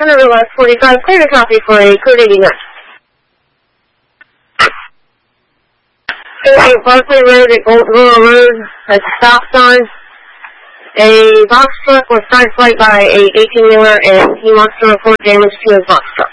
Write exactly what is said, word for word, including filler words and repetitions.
Senator West forty-five, clear to copy for a code eighty-nine. Barclay Road at Goldsboro Road has a stop sign. A box truck was sideswiped by a eighteen-wheeler, and he wants to report damage to his box truck.